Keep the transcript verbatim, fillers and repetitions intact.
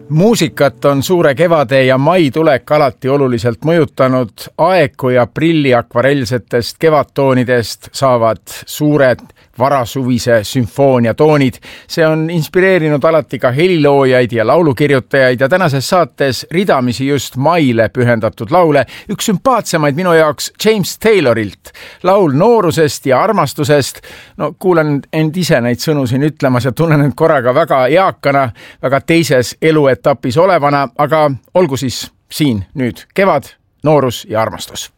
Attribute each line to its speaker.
Speaker 1: Muusikat on suure kevade ja mai tulek alati oluliselt mõjutanud. Aeg, kui aprilli akvarellsetest kevadtoonidest saavad suured varasuvise sümfoonia toonid. See on inspireerinud alati ka heliloojaid ja laulukirjutajaid ja tänases saates ridamisi just maile pühendatud laule. Üks sümpaatsemaid minu jaoks James Taylorilt. Laul noorusest ja armastusest. No kuulen end ise neid sõnu siin ütlemas ja tunnen end korraga väga eakana, väga teises eluetapis olevana, aga olgu siis siin nüüd kevad, noorus ja armastus.